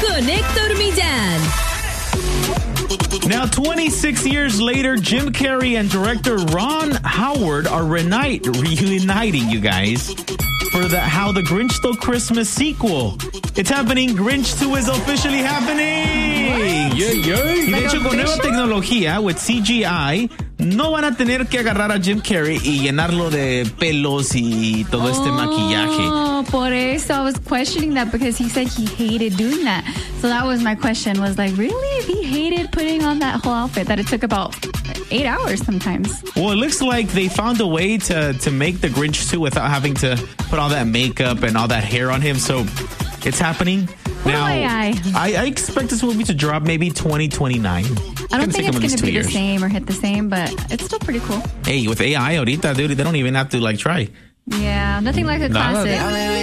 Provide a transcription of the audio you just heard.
con Héctor Millán. Now, 26 years later, Jim Carrey and director Ron Howard are reuniting, you guys, for the How the Grinch Stole Christmas sequel. It's happening. Grinch 2 is officially happening. Y de hecho, con nueva tecnología, with CGI, no van a tener que agarrar a Jim Carrey y llenarlo de pelos y todo este maquillaje. Por eso I was questioning that because he said he hated doing that. So that was my question, was like, really? He hated putting on that whole outfit that it took about 8 hours sometimes. Well, it looks like they found a way to make the Grinch 2 without having to put all that makeup and all that hair on him. So it's happening. Now, I expect this movie to drop maybe 2029. I don't think it's going to be the same or hit the same, but it's still pretty cool. Hey, with AI ahorita, dude, they don't even have to try. Yeah, nothing like a classic.